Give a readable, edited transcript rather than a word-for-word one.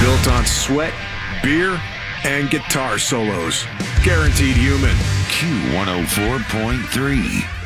Built on sweat, beer, and guitar solos. Guaranteed human. Q104.3.